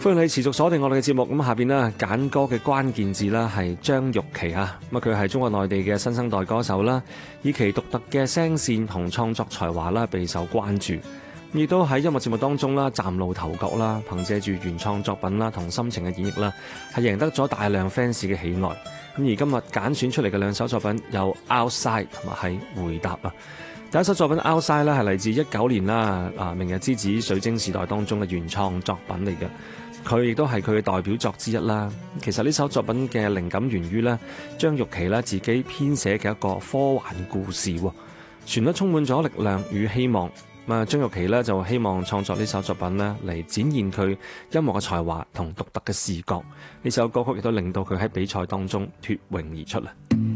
歡迎你持續鎖定我哋嘅節目。咁下邊呢揀歌嘅關鍵字啦係張鈺琪啊。咁佢係中國內地嘅新生代歌手啦，以其獨特嘅聲線同創作才華啦備受關注。亦都喺音樂節目當中啦嶄露頭角啦，憑借住原創作品啦同深情嘅演繹啦，係贏得咗大量 fans 嘅喜愛。咁而今日揀選出嚟嘅兩首作品有 Outside 同埋係回答啊。第一首作品 Outside 咧係嚟自19年啦明日之子水晶時代當中嘅原創作品嚟嘅，佢亦都係佢嘅代表作之一啦。其實呢首作品嘅靈感源於咧張鈺琪咧自己編寫嘅一個科幻故事，旋律充滿咗力量與希望。張鈺琪咧就希望創作呢首作品咧嚟展現佢音樂嘅才華同獨特嘅視覺。呢首歌曲亦都令到佢喺比賽當中脫穎而出啦。